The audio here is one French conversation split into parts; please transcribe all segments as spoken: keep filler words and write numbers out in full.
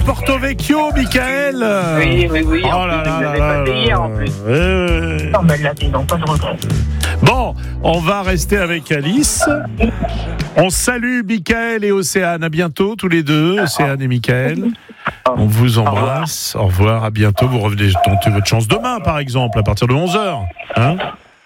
Porto Vecchio, Michael. Oui, oui, oui. Oh En là plus, là vous là n'avez là pas payé là. en plus. Euh... Non, mais là, non, pas de regret. Bon, on va rester avec Alice. On salue Michael et Océane. À bientôt, tous les deux, Océane et Michael. On vous embrasse. Au revoir, à bientôt. Vous revenez tenter votre chance demain, par exemple, à partir de onze heures. Hein ? D'accord ?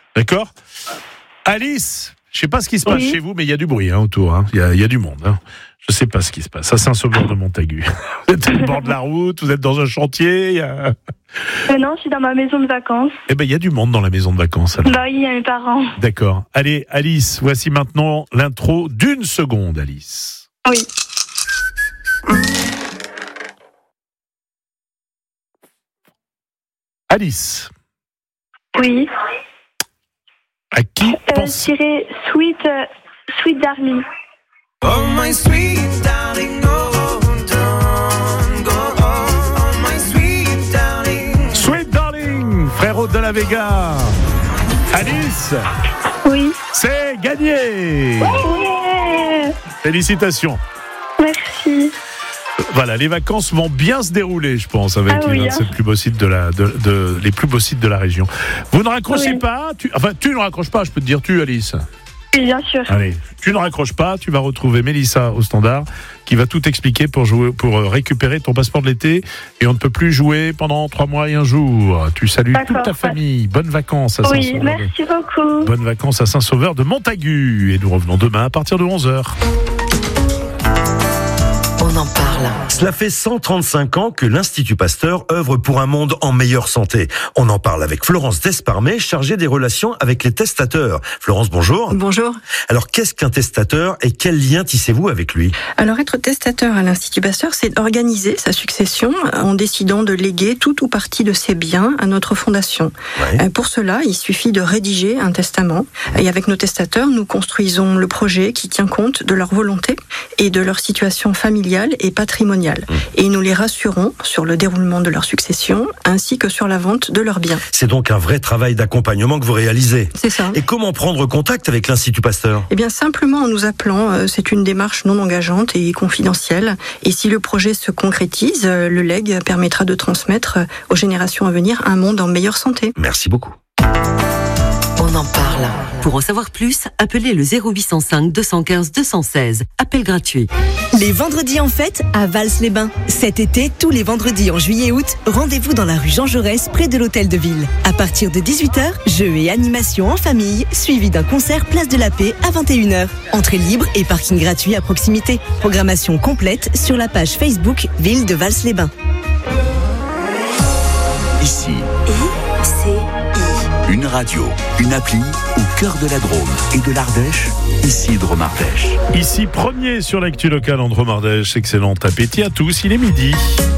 Alice, je ne sais pas ce qui se passe Oui. chez vous, mais il y a du bruit hein, autour. Hein. Il y a, il y a du monde. Hein. Je ne sais pas ce qui se passe. À Saint-Sauveur de Montagu. Vous êtes au bord de la route, vous êtes dans un chantier. Il y a... Euh, non, je suis dans ma maison de vacances. Eh ben, il y a du monde dans la maison de vacances. Alors. Bah oui, il y a mes parents. D'accord. Allez, Alice, voici maintenant l'intro d'une seconde, Alice. Oui. Alice, Oui. à qui Euh, pense... je dirais Sweet, euh, Sweet Darling. Oh my sweet darling, oh, don't go. Oh my sweet darling. Sweet Darling, frérot de la Vega. Alice, Oui. c'est gagné. Ouais. Félicitations. Merci. Voilà, les vacances vont bien se dérouler, je pense, avec Ah les oui, vingt-sept hein. plus beaux sites de la, de, de- les plus beaux sites de la région. Vous ne raccrochez Oui. pas, tu, enfin, tu ne raccroches pas, je peux te dire tu, Alice. Oui, bien sûr. Allez, tu ne raccroches pas, tu vas retrouver Mélissa au standard, qui va tout expliquer pour jouer, pour récupérer ton passeport de l'été, et on ne peut plus jouer pendant trois mois et un jour. Tu salues D'accord, toute ta ouais. famille. Bonnes vacances à Oui, Saint-Sauveur. merci beaucoup. Bonnes vacances à Saint-Sauveur de Montagu. Et nous revenons demain à partir de onze heures. On en parle. Cela fait cent trente-cinq ans que l'Institut Pasteur œuvre pour un monde en meilleure santé. On en parle avec Florence Desparmet, chargée des relations avec les testateurs. Florence, bonjour. Bonjour. Alors, qu'est-ce qu'un testateur et quel lien tissez-vous avec lui ? Alors, être testateur à l'Institut Pasteur, c'est organiser sa succession en décidant de léguer tout ou partie de ses biens à notre fondation. Ouais. Euh, Pour cela, il suffit de rédiger un testament. Et avec nos testateurs, nous construisons le projet qui tient compte de leur volonté et de leur situation familiale et patrimoniale. Et nous les rassurons sur le déroulement de leur succession ainsi que sur la vente de leurs biens. C'est donc un vrai travail d'accompagnement que vous réalisez. C'est ça. Et comment prendre contact avec l'Institut Pasteur ? Eh bien, simplement en nous appelant, euh, c'est une démarche non engageante et confidentielle. Et si le projet se concrétise, euh, le legs permettra de transmettre euh, aux générations à venir un monde en meilleure santé. Merci beaucoup. On en parle. Pour en savoir plus, appelez le zéro huit cent cinq deux cent quinze deux cent seize. Appel gratuit. Les vendredis en fête à Vals-les-Bains. Cet été, tous les vendredis en juillet et août, rendez-vous dans la rue Jean Jaurès, près de l'Hôtel de Ville. À partir de dix-huit heures, jeux et animations en famille, suivi d'un concert Place de la Paix à vingt et une heures. Entrée libre et parking gratuit à proximité. Programmation complète sur la page Facebook Ville de Vals-les-Bains. Ici, C I. une radio, une appli au cœur de la Drôme et de l'Ardèche. Ici, Drôme Ardèche. Ici, premier sur l'actu locale en Drôme Ardèche. Excellent appétit à tous, il est midi.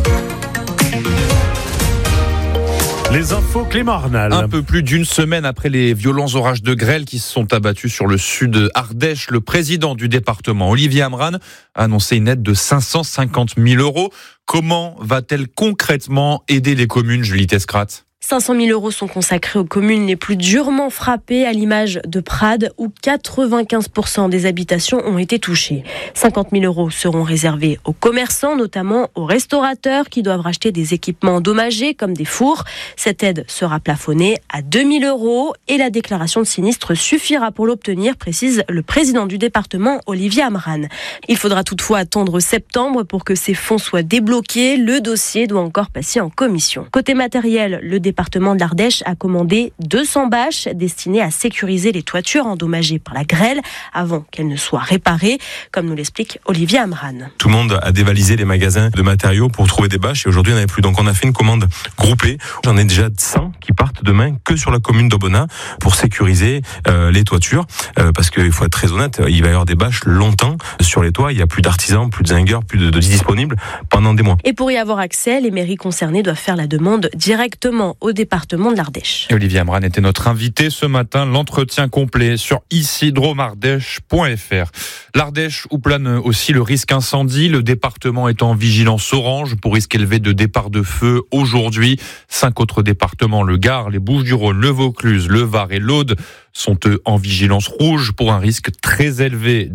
Les infos Clément Arnal. Un peu plus d'une semaine après les violents orages de grêle qui se sont abattus sur le sud Ardèche, le président du département, Olivier Amran, a annoncé une aide de cinq cent cinquante mille euros. Comment va-t-elle concrètement aider les communes, Julie Tescrat ? cinq cent mille euros sont consacrés aux communes les plus durement frappées, à l'image de Prades, où quatre-vingt-quinze pour cent des habitations ont été touchées. cinquante mille euros seront réservés aux commerçants, notamment aux restaurateurs qui doivent racheter des équipements endommagés comme des fours. Cette aide sera plafonnée à deux mille euros et la déclaration de sinistre suffira pour l'obtenir, précise le président du département, Olivier Amran. Il faudra toutefois attendre septembre pour que ces fonds soient débloqués. Le dossier doit encore passer en commission. Côté matériel, le département département de l'Ardèche a commandé deux cents bâches destinées à sécuriser les toitures endommagées par la grêle avant qu'elles ne soient réparées, comme nous l'explique Olivier Amran. Tout le monde a dévalisé les magasins de matériaux pour trouver des bâches et aujourd'hui il n'y en avait plus. Donc on a fait une commande groupée. J'en ai déjà cent qui partent demain que sur la commune d'Aubenas pour sécuriser euh, les toitures euh, parce qu'il faut être très honnête, il va y avoir des bâches longtemps sur les toits. Il n'y a plus d'artisans, plus de zingueurs, plus de, de disponibles pendant des mois. Et pour y avoir accès, les mairies concernées doivent faire la demande directement au département de l'Ardèche. Et Olivier Amran était notre invité ce matin. L'entretien complet sur ici drôme ardèche point f r. L'Ardèche où plane aussi le risque incendie. Le département est en vigilance orange pour risque élevé de départ de feu aujourd'hui. Cinq autres départements, le Gard, les Bouches-du-Rhône, le Vaucluse, le Var et l'Aude, sont eux en vigilance rouge pour un risque très élevé